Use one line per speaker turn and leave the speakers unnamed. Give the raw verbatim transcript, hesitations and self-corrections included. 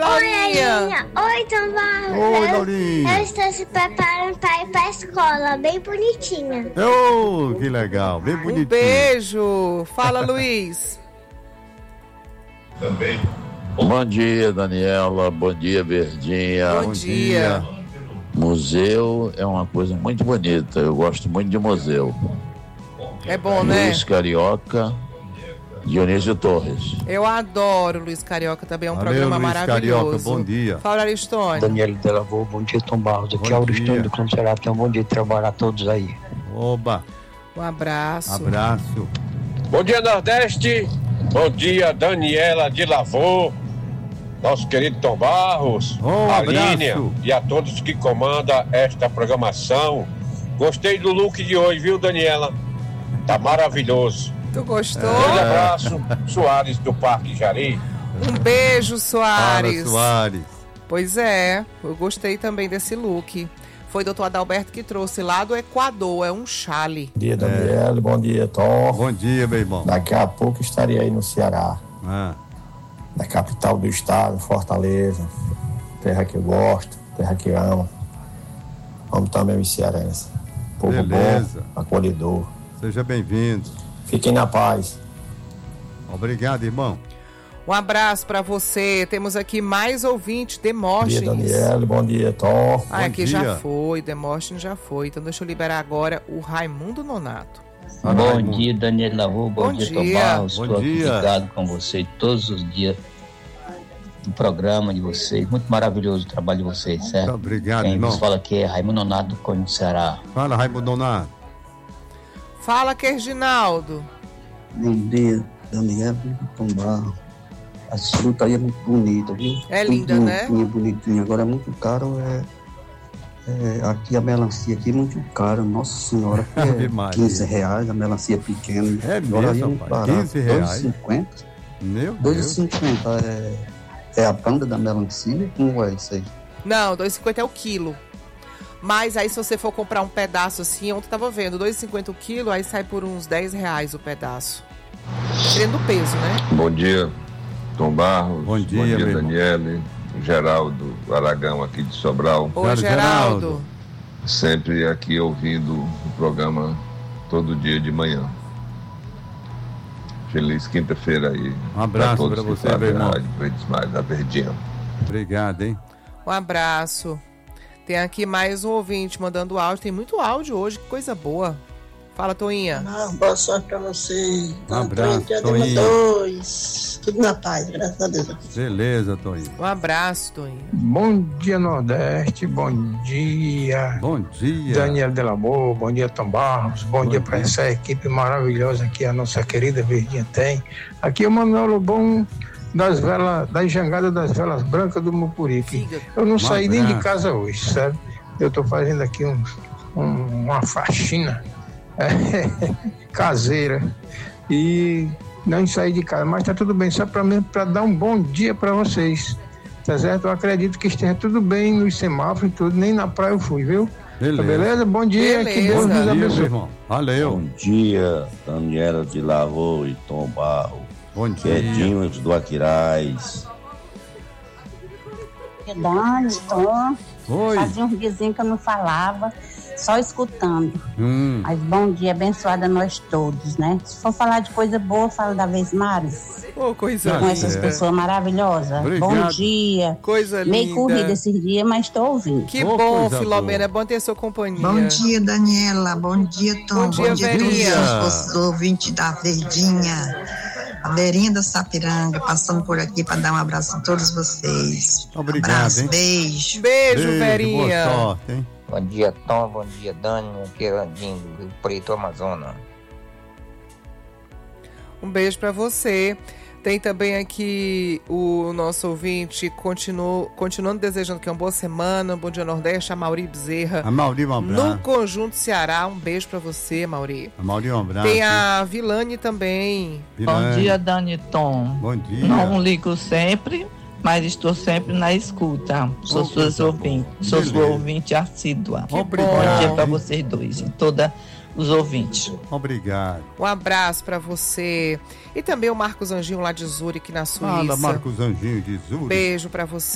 Laurinha.
Oi, Oi, Tom Barros.
Oi,
eu,
Laurinha.
eu estou se preparando para ir para a escola, bem bonitinha.
Oh, que legal, bem bonitinho.
Um beijo. Fala, Luiz.
Também. Bom dia, Daniela. Bom dia, Verdinha.
Bom, Bom dia. dia.
Museu é uma coisa muito bonita. Eu gosto muito de museu.
É bom, né?
Luiz Carioca, Dionísio Torres.
Eu adoro Luiz Carioca, também é um
Valeu,
programa
Luiz
maravilhoso.
Carioca, bom dia.
Fala, Aristônio.
Daniel Delavô, bom dia, Tom Barros. Aqui é o Aristônio do Clube Ceará. Tenham um bom dia de trabalhar todos aí.
Oba.
Um abraço.
Abraço.
Bom dia, Nordeste. Bom dia, Daniela de Lavô. Nosso querido Tom Barros,
oh,
a
abraço.
Línia e a todos que comandam esta programação. Gostei do look de hoje, viu, Daniela? Tá maravilhoso.
Tu gostou?
Um abraço, Soares do Parque Jari.
Um beijo, Soares.
Fala, Soares.
Pois é, eu gostei também desse look. Foi o doutor Adalberto que trouxe lá do Equador, é um chale.
Bom dia, Daniel. É. Bom dia, Tom.
Bom dia, meu irmão.
Daqui a pouco estarei aí no Ceará.
Ah.
Na capital do estado, Fortaleza. Terra que eu gosto, terra que eu amo. Amo também os cearenses. Povo
Beleza.
bom, acolhedor.
Seja bem-vindo.
Fiquem na paz.
Obrigado, irmão.
Um abraço pra você. Temos aqui mais ouvintes, Demóstenes.
Bom dia, Daniel. Bom dia, Tom.
Ah,
Bom
aqui
dia.
já foi, Demóstenes já foi. Então deixa eu liberar agora o Raimundo Nonato.
Bom Raimundo. Dia, Daniel Lavô. Bom,
Bom
dia,
dia.
Tom Barros.
Bom
Estou aqui
dia.
ligado com você todos os dias do programa de vocês. Muito maravilhoso o trabalho de vocês, certo?
Obrigado,
Quem
irmão.
nos fala aqui é Raimundo Nonato do Cunha do Ceará.
Fala, Raimundo Nonato.
Fala, Kerginaldo.
Bom dia, Daniel e Tom Barros. A fruta aí é muito bonita, viu?
É linda,
muito
né?
Bonitinha, bonitinha. Agora é muito caro, é, é, aqui a melancia aqui é muito cara, nossa senhora, aqui é
Maria.
quinze reais, a melancia pequena.
É
Agora aí é
mesmo,
muito
rapaz,
barato,
quinze reais.
dois e cinquenta.
Meu
dois e
Deus.
cinquenta é, é a banda da melancia, como é isso aí?
Não, dois e cinquenta é o quilo. Mas aí se você for comprar um pedaço assim, ontem eu tava vendo, dois e cinquenta o quilo, aí sai por uns dez reais o pedaço. Dependendo do peso, né?
Bom dia, Tom Barros.
Bom dia,
Bom dia,
meu irmão.
Daniele. Geraldo Aragão aqui de Sobral.
Ô,
Claro,
Geraldo.
Geraldo.
Sempre aqui ouvindo o programa todo dia de manhã. Feliz quinta-feira aí.
Um abraço
todos
pra
que
você,
fazem
meu irmão.
a Rádio Verdes Mais, da Verdinha.
Obrigado, hein?
Um abraço. Tem aqui mais um ouvinte mandando áudio. Tem muito áudio hoje, que coisa boa. Fala, Toinha.
Ah, boa sorte pra você.
Um abraço,
dia
Toinha.
dois. Tudo na paz, graças a Deus.
Beleza, Toinho.
Um abraço, Toinha.
Bom dia, Nordeste. Bom dia.
Bom dia.
Daniel Delamor, bom dia, Tom Barros. Bom,
Bom
dia
dia.
para essa equipe maravilhosa que a nossa querida Verdinha tem. Aqui é o Manuel Lobão das velas, da jangada das velas brancas do Mucuripe.
Siga.
Eu não
Um
saí nem de
abraço.
casa hoje, sabe? Eu tô fazendo aqui um, um- uma faxina é, caseira e não saí de casa, mas tá tudo bem, só para mim, para dar um bom dia para vocês, tá certo? Eu acredito que esteja tudo bem nos semáforos e tudo, nem na praia eu fui, viu?
Beleza.
Tá beleza? Bom dia,
Beleza.
que Deus
Bom
nos
dia, meu
abençoe.
irmão. Valeu.
Bom dia, Daniela de Lavô e Tom Barro,
Bom dia.
Edinhos do Aquiraz.
Dani, Tom,
Oi.
fazia uns diazinhos que eu não falava, só escutando.
Hum.
Mas bom dia, abençoado a nós todos, né? Se for falar de coisa boa, fala da vez Mares,
Ô, coisa
com
Ah,
essas
é.
pessoas maravilosas.
Obrigado.
Bom dia.
Coisa
Meio
linda.
corrida esses dias, mas estou ouvindo.
Que
Ô,
bom,
coisa
Filomena.
boa.
É bom ter sua companhia.
Bom dia, Daniela. Bom dia, Tom.
Bom dia, Verinha.
todos os ouvintes da Verdinha. A Verinha da Sapiranga, passando por aqui para dar um abraço a todos vocês.
Obrigado,
abraço,
hein?
beijo.
Beijo,
Beijo,
Verinha.
boa sorte, hein?
Bom dia, Tom. Bom dia, Dani. Aqui é Landim, do Rio Preto, Amazonas.
Um beijo pra você. Tem também aqui o nosso ouvinte continuo, continuando desejando que é uma boa semana, um bom dia Nordeste, a Mauri Bezerra.
A Mauri, um abraço.
No Conjunto Ceará, um beijo pra você, Mauri.
A Mauri, um abraço.
Tem a Vilane também.
Vilane.
Bom dia, Dani Tom.
Bom dia.
Não ligo sempre, mas estou sempre na escuta. Sou
Oh,
sua
coisa
ouvinte,
boa.
sou sua
Beleza.
ouvinte assídua.
Obrigado.
Bom dia para vocês dois e todos os ouvintes.
Obrigado.
Um abraço pra você. E também o Marcos Anjinho lá de Zurique, na Suíça.
Fala, Marcos Anjinho de Zurique.
Beijo pra você.